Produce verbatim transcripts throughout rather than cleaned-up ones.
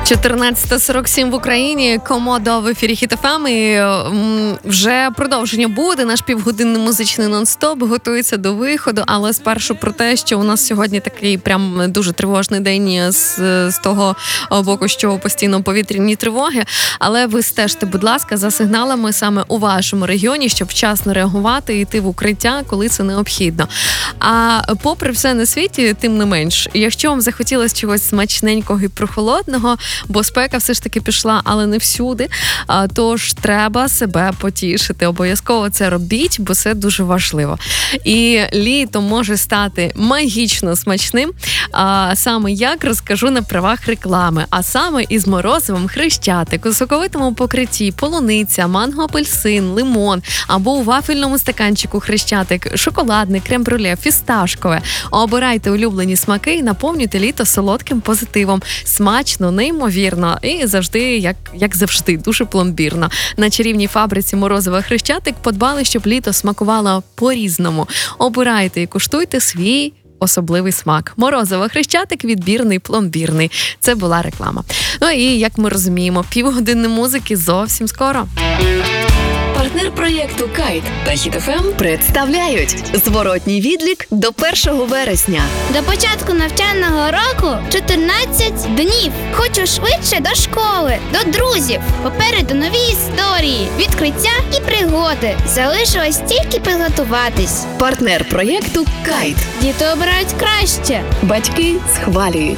чотирнадцята сорок сім в Україні, Комодо в ефірі Хіт еф ем, і м, вже продовження буде, наш півгодинний музичний нон-стоп готується до виходу, але спершу про те, що у нас сьогодні такий прям дуже тривожний день з, з того боку, що постійно повітряні тривоги, але ви стежте, будь ласка, за сигналами саме у вашому регіоні, щоб вчасно реагувати і йти в укриття, коли це необхідно. А попри все на світі, тим не менш, якщо вам захотілося чогось смачненького і прохолодного, бо спека все ж таки пішла, але не всюди, тож треба себе потішити. Обов'язково це робіть, бо це дуже важливо. І літо може стати магічно смачним, а саме як, розкажу на правах реклами, а саме із морозивом Хрещатик, у соковитому покритті полуниця, манго-апельсин, лимон, або у вафельному стаканчику Хрещатик, шоколадне, крем-брюле, фісташкове. Обирайте улюблені смаки і наповнюйте літо солодким позитивом. Смачно, неймовірно і завжди, як, як завжди, дуже пломбірно. На чарівній фабриці морозива Хрещатик подбали, щоб літо смакувало по-різному. Обирайте і куштуйте свій особливий смак. Морозиво Хрещатик відбірний, пломбірний. Це була реклама. Ну і, як ми розуміємо, півгодини музики зовсім скоро. Партнер проєкту «Кайт» та Хіт еф ем представляють зворотній відлік до першого вересня. До початку навчального року чотирнадцять днів. Хочу швидше до школи, до друзів. Попереду нові історії, відкриття і пригоди. Залишилось тільки підготуватись. Партнер проєкту «Кайт». Діти обирають краще. Батьки схвалюють.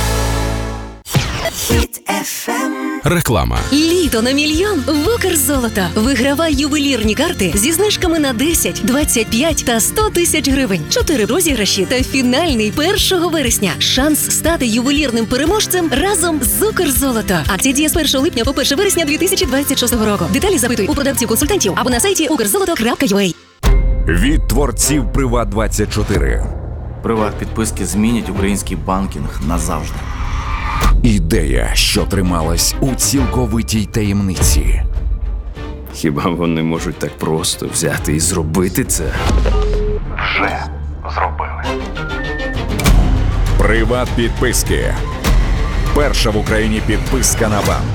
Хіт еф ем. Реклама. Літо на мільйон в Укрзолото. Вигравай ювелірні карти зі знижками на десять, двадцять п'ять та сто тисяч гривень. Чотири розіграші та фінальний першого вересня. Шанс стати ювелірним переможцем разом з Укрзолото. Акція діє з першого липня по перше вересня дві тисячі двадцять шостого року. Деталі запитуй у продавців-консультантів або на сайті укрзолото крапка ю а. Від творців Приват двадцять чотири. Приват-підписки змінять український банкінг назавжди. Ідея, що трималась у цілковитій таємниці. Хіба вони можуть так просто взяти і зробити це? Вже зробили. Приват-підписки. Перша в Україні підписка на банк.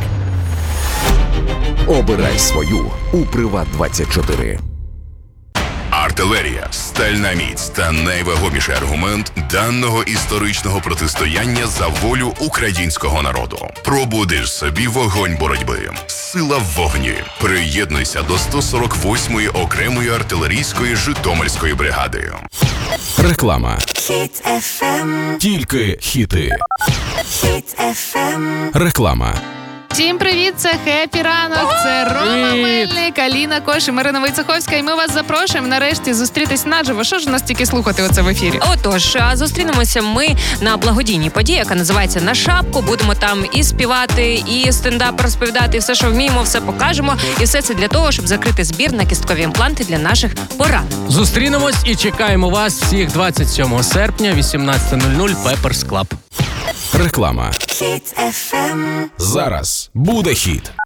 Обирай свою у Приват двадцять чотири. Артилерія, стальна міць та найвагоміший аргумент даного історичного протистояння за волю українського народу. Пробудиш собі вогонь боротьби. Сила в вогні. Приєднуйся до сто сорок восьмої окремої артилерійської Житомирської бригади. Реклама. Хіт еф ем. Тільки хіти. Хіт еф ем. Реклама. Всім привіт, це Хеппі ранок, це Рома Мельник, Аліна Кош і Марина Войцеховська, і ми вас запрошуємо нарешті зустрітись наживо. Що ж нас тільки слухати оце в ефірі? Отож, зустрінемося ми на благодійній події, яка називається «На шапку». Будемо там і співати, і стендап розповідати, і все, що вміємо, все покажемо. І все це для того, щоб закрити збір на кісткові імпланти для наших поранених. Зустрінемось і чекаємо вас всіх двадцять сьомого серпня, вісімнадцята нуль нуль, Pepper's Club. Реклама. Хіт еф ем. Зараз буде хіт.